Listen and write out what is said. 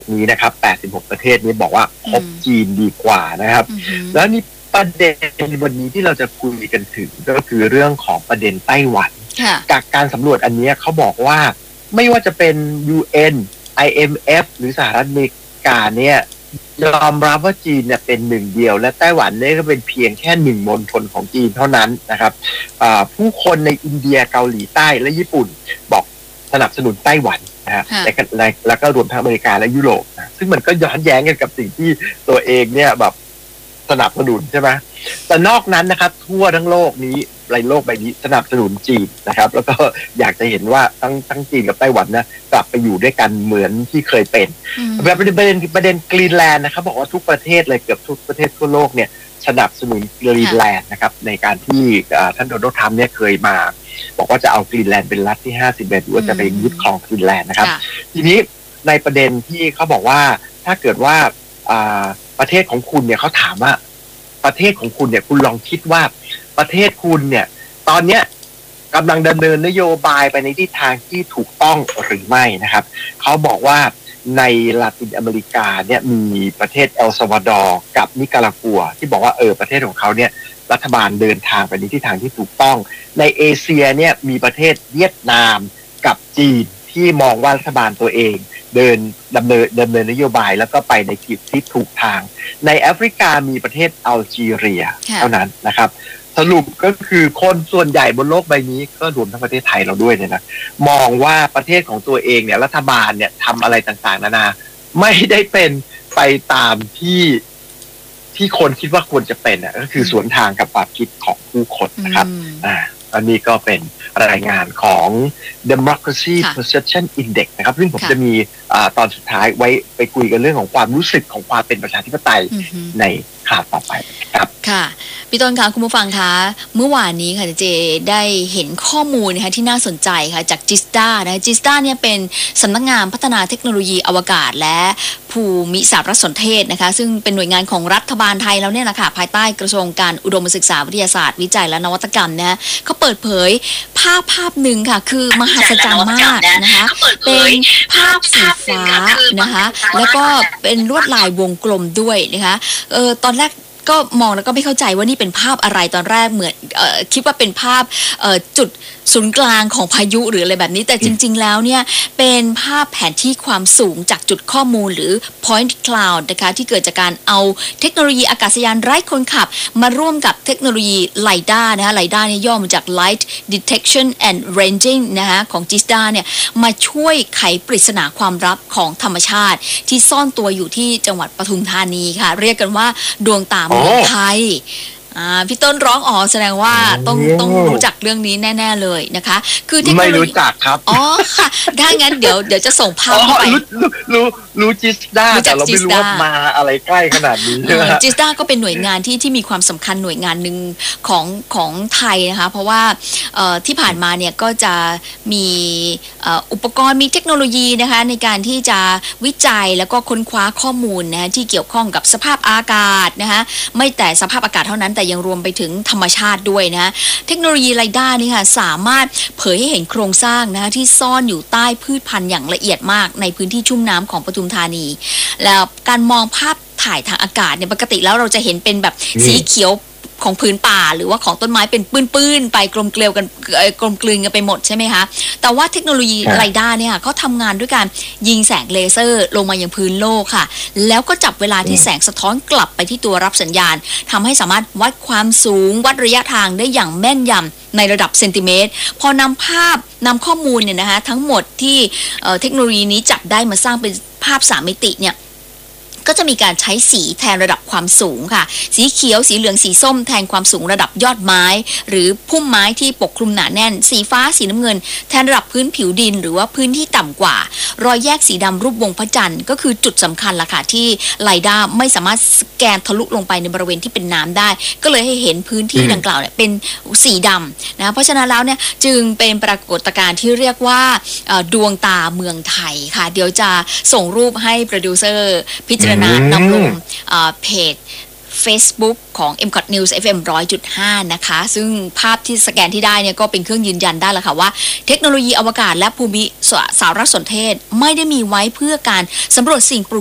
นี้นะครับ86ประเทศนี้บอกว่าคบจีนดีกว่านะครับแล้วนี่ประเด็นวันนี้ที่เราจะคุยกันถึงก็คือเรื่องของประเด็นไต้หวันจากการสำรวจอันนี้เขาบอกว่าไม่ว่าจะเป็น UN IMF หรือสหรัฐอเมริกาเนี่ยยอมรับว่าจีนเนี่ยเป็นหนึ่งเดียวและไต้หวันเนี่ยก็เป็นเพียงแค่หนึ่งมณฑลของจีนเท่านั้นนะครับผู้คนในอินเดียเกาหลีใต้และญี่ปุ่นบอกสนับสนุนไต้หวันนะฮะแล้วก็รวมทั้งอเมริกาและยุโรปนะซึ่งมันก็ย้อนแย้งกันกับสิ่งที่ตัวเองเนี่ยแบบสนับสนุนใช่ไหมแต่นอกนั้นนะครับทั่วทั้งโลกนี้โลกใบนี้สนับสนุนจีนนะครับแล้วก็อยากจะเห็นว่าทั้งจีนกับไต้หวันนะกลับไปอยู่ด้วยกันเหมือนที่เคยเป็นประเด็นกรีนแลนด์นะครับบอกว่าทุกประเทศเลยเกือบทุกประเทศทั่วโลกเนี่ยสนับสนุนกรีนแลนด์นะครับในการที่ท่านโดนัลด์ทรัมป์เนี่ยเคยมาบอกว่าจะเอากรีนแลนด์เป็นรัฐที่51หรือว่าจะไปยึดครองกรีนแลนด์นะครับทีนี้ในประเด็นที่เขาบอกว่าถ้าเกิดว่าประเทศของคุณเนี่ยเขาถามว่าประเทศของคุณเนี่ยคุณลองคิดว่าประเทศคุณเนี่ยตอนเนี้ยกำลังดำเนินนโยบายไปในทิศทางที่ถูกต้องหรือไม่นะครับเขาบอกว่าในลาตินอเมริกาเนี่ยมีประเทศเอลซัลวาดอร์กับนิการากัวที่บอกว่าประเทศของเขาเนี่ยรัฐบาลเดินทางไปในทิศทางที่ถูกต้องในเอเชียเนี่ยมีประเทศเวียดนามกับจีนที่มองว่ารัฐบาลตัวเองดำเนินนโยบายแล้วก็ไปในทิศที่ถูกทางในแอฟริกามีประเทศอัลจีเรียเท่านั้นนะครับสรุปก็คือคนส่วนใหญ่บนโลกใบนี้ก็รวมทั้งประเทศไทยเราด้วยเนี่ยนะมองว่าประเทศของตัวเองเนี่ยรัฐบาลเนี่ยทำอะไรต่างๆนานาไม่ได้เป็นไปตามที่คนคิดว่าควรจะเป็นก็คือสวนทางกับความคิดของผู้คนนะครับอันนี้ก็เป็นรายงานของ Democracy Perception Index นะครับซึ่งผมจะมีตอนสุดท้ายไว้ไปคุยกันเรื่องของความรู้สึกของความเป็นประชาธิปไตยในข่าวต่อไปครับค่ะพี่ต้นคะคุณผู้ฟังคะเมื่อวานนี้ค่ะเจได้เห็นข้อมูลนะคะที่น่าสนใจค่ะจากจิสตานะจิสตาเนี่ยเป็นสำนักงานพัฒนาเทคโนโลยีอวกาศและภูมิสารสนเทศนะคะซึ่งเป็นหน่วยงานของรัฐบาลไทยแล้วเนี่ยแหละค่ะภายใต้กระทรวงการอุดมศึกษาวิทยาศาสตร์วิจัยและนวัตกรรมนะเขาเปิดเผยภาพหนึ่งค่ะคือมหัศจรรย์มากนะคะเป็นภาพสีฟ้านะคะแล้วก็เป็นลวดลายวงกลมด้วยนะคะตอนแรกก็มองแล้วก็ไม่เข้าใจว่านี่เป็นภาพอะไรตอนแรกเหมือนคิดว่าเป็นภาพจุดศูนย์กลางของพายุหรืออะไรแบบนี้แต่จริงๆแล้วเนี่ยเป็นภาพแผนที่ความสูงจากจุดข้อมูลหรือ point cloud นะคะที่เกิดจากการเอาเทคโนโลยีอากาศยานไร้คนขับมาร่วมกับเทคโนโลยีไลด้านะคะไลด้าเนี่ยย่อมาจาก Light Detection and Ranging นะคะของ JISDA เนี่ยมาช่วยไขปริศนาความลับของธรรมชาติที่ซ่อนตัวอยู่ที่จังหวัดปทุมธานีค่ะเรียกกันว่าดวงตาเมืองไทยพี่ต้นร้องแสดงว่าต้องรู้จักเรื่องนี้แน่ๆเลยนะคะคือเทคโนโลยีไม่รู้จักครับค่ะถ้างั้นเดี๋ยวจะส่งภาพไปรู้จิสด้าแต่เราไม่รู้ว่ามาอะไรใกล้ขนาดนี้จิสด้าก็เป็นหน่วยงานที่มีความสำคัญหน่วยงานหนึ่งของไทยนะคะเพราะว่าที่ผ่านมาเนี่ยก็จะมีอุปกรณ์มีเทคโนโลยีนะคะในการที่จะวิจัยแล้วก็ค้นคว้าข้อมูลนะที่เกี่ยวข้องกับสภาพอากาศนะคะไม่แต่สภาพอากาศเท่านั้นแต่ยังรวมไปถึงธรรมชาติด้วยนะเทคโนโลยีไลด้านี่ค่ะสามารถเผยให้เห็นโครงสร้างนะคะที่ซ่อนอยู่ใต้พืชพันธุ์อย่างละเอียดมากในพื้นที่ชุ่มน้ำของปทุมธานีแล้วการมองภาพถ่ายทางอากาศเนี่ยปกติแล้วเราจะเห็นเป็นแบบสีเขียวของพื้นป่าหรือว่าของต้นไม้เป็นปื้นๆไปกลมเกลียวกันกลมกลืนกันไปหมดใช่ไหมคะแต่ว่าเทคโนโลยีไรด้าเนี่ยเขาทำงานด้วยการยิงแสงเลเซอร์ลงมายังพื้นโลกค่ะแล้วก็จับเวลาที่แสงสะท้อนกลับไปที่ตัวรับสัญญาณทำให้สามารถวัดความสูงวัดระยะทางได้อย่างแม่นยำในระดับเซนติเมตรพอนำข้อมูลเนี่ยนะคะทั้งหมดที่เทคโนโลยีนี้จับได้มาสร้างเป็นภาพ3มิติเนี่ยก็จะมีการใช้สีแทนระดับความสูงค่ะสีเขียวสีเหลืองสีส้มแทนความสูงระดับยอดไม้หรือพุ่มไม้ที่ปกคลุมหนาแน่นสีฟ้าสีน้ำเงินแทนระดับพื้นผิวดินหรือว่าพื้นที่ต่ำกว่ารอยแยกสีดำรูปวงพระจันทร์ก็คือจุดสำคัญล่ะค่ะที่ไลด้าไม่สามารถสแกนทะลุลงไปในบริเวณที่เป็นน้ำได้ก็เลยให้เห็นพื้นที่ดังกล่าวเนี่ยเป็นสีดำนะเพราะฉะนั้นแล้วเนี่ยจึงเป็นปรากฏการณ์ที่เรียกว่าดวงตาเมืองไทยค่ะเดี๋ยวจะส่งรูปให้โปรดิวเซอร์พิจารณานำลงเพจ Facebook ของ MCOT News FM 100.5 นะคะซึ่งภาพที่สแกนที่ได้เนี่ยก็เป็นเครื่องยืนยันได้แล้วค่ะว่าเทคโนโลยีอวกาศและภูมิสารสนเทศไม่ได้มีไว้เพื่อการสำรวจสิ่งปลูก